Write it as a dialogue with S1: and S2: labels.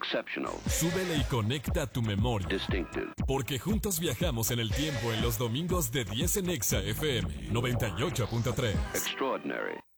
S1: Exceptional.
S2: Súbele y conecta tu memoria.
S1: Distinctive.
S2: Porque juntos viajamos en el tiempo en los domingos de 10 en Exa FM 98.3.
S1: Extraordinary.